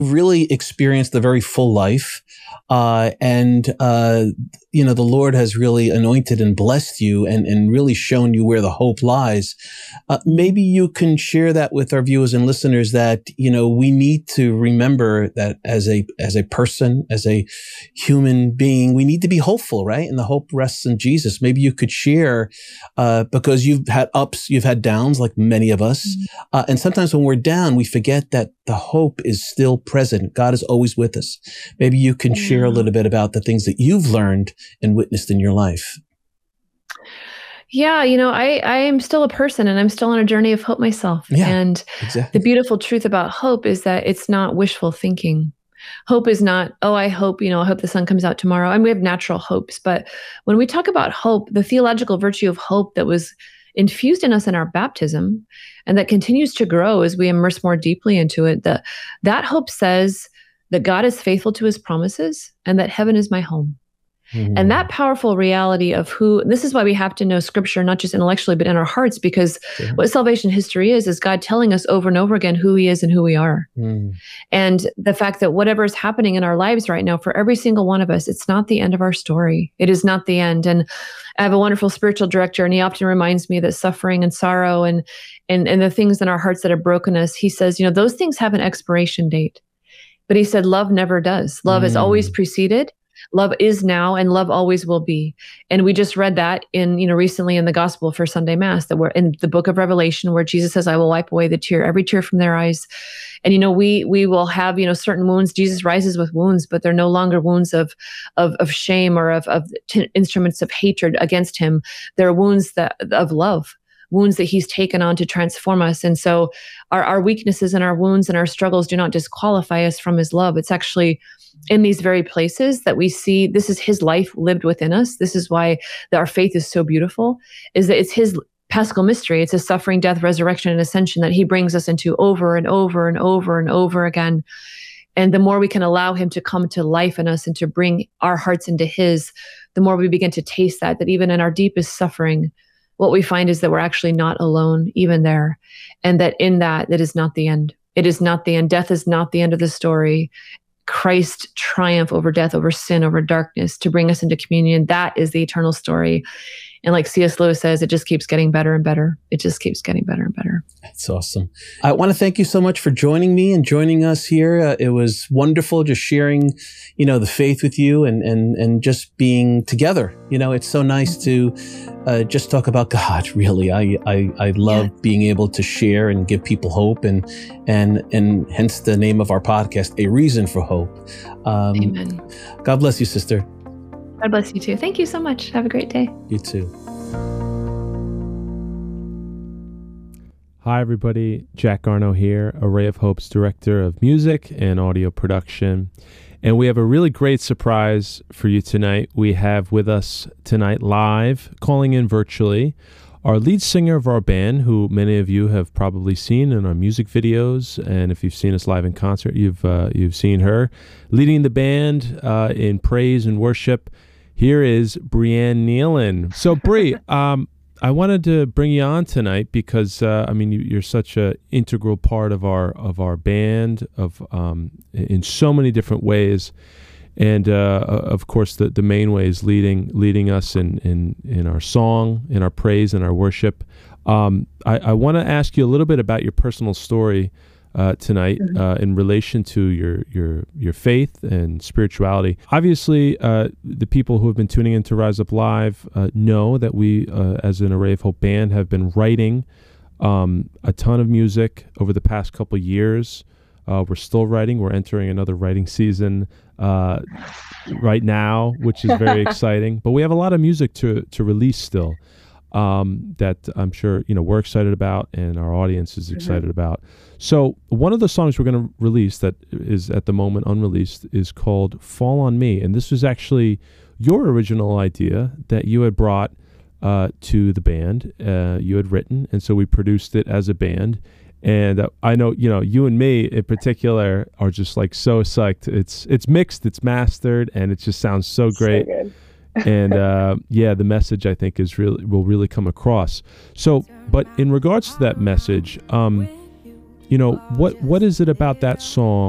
really experienced a very full life. The Lord has really anointed and blessed you and really shown you where the hope lies. Maybe you can share that with our viewers and listeners that, we need to remember that as a person, as a human being, we need to be hopeful, right? And the hope rests in Jesus. Maybe you could share, because you've had ups, you've had downs like many of us. And sometimes when we're down, we forget that the hope is still present. God is always with us. Maybe you can share a little bit about the things that you've learned and witnessed in your life. Yeah, I am still a person and I'm still on a journey of hope myself. Yeah, and exactly. The beautiful truth about hope is that it's not wishful thinking. Hope is not, I hope, I hope the sun comes out tomorrow. And we have natural hopes. But when we talk about hope, the theological virtue of hope that was infused in us in our baptism and that continues to grow as we immerse more deeply into it, that hope says that God is faithful to his promises and that heaven is my home. And that powerful reality of this is why we have to know scripture, not just intellectually, but in our hearts, because what salvation history is God telling us over and over again who he is and who we are. And the fact that whatever is happening in our lives right now, for every single one of us, it's not the end of our story. It is not the end. And I have a wonderful spiritual director, and he often reminds me that suffering and sorrow and the things in our hearts that have broken us, he says, those things have an expiration date. But he said, love never does. Love is always preceded. Love is now, and love always will be. And we just read that recently in the gospel for Sunday Mass, that we're in the book of Revelation, where Jesus says, I will wipe away every tear from their eyes. And, we will have, certain wounds. Jesus rises with wounds, but they're no longer wounds of shame or of instruments of hatred against him. They're wounds of love. Wounds that he's taken on to transform us. And so our weaknesses and our wounds and our struggles do not disqualify us from his love. It's actually in these very places that we see this is his life lived within us. This is why our faith is so beautiful, is that it's his Paschal mystery. It's his suffering, death, resurrection, and ascension that he brings us into over and over and over and over again. And the more we can allow him to come to life in us and to bring our hearts into his, the more we begin to taste that even in our deepest suffering, what we find is that we're actually not alone even there. And that in that is not the end. It is not the end. Death is not the end of the story. Christ's triumph over death, over sin, over darkness to bring us into communion. That is the eternal story. And like C.S. Lewis says, it just keeps getting better and better. It just keeps getting better and better. That's awesome. I want to thank you so much for joining me and joining us here. It was wonderful just sharing, the faith with you and just being together. It's so nice to just talk about God, really. I love being able to share and give people hope and hence the name of our podcast, A Reason for Hope. Amen. God bless you, sister. God bless you too. Thank you so much. Have a great day. You too. Hi, everybody. Jack Garno here, Array of Hope's Director of Music and Audio Production. And we have a really great surprise for you tonight. We have with us tonight live, calling in virtually, our lead singer of our band, who many of you have probably seen in our music videos. And if you've seen us live in concert, you've seen her leading the band in praise and worship. Here is Brianne Nealon. So, Bri, I wanted to bring you on tonight because you're such an integral part of our band in so many different ways, and of course the main way is leading us in our song, in our praise, and our worship. I want to ask you a little bit about your personal story tonight in relation to your faith and spirituality. Obviously, the people who have been tuning in to Rise Up Live know that we, as an Array of Hope band, have been writing a ton of music over the past couple years. We're still writing. We're entering another writing season right now, which is very exciting. But we have a lot of music to release still that I'm sure we're excited about and our audience is excited about. So one of the songs we're going to release that is at the moment unreleased is called Fall on Me. And this was actually your original idea that you had brought to the band. You had written, and so we produced it as a band. And I know, you and me in particular are just like so psyched. It's mixed, it's mastered, and it just sounds so great. So good. And the message I think will really come across. So, but in regards to that message, what is it about that song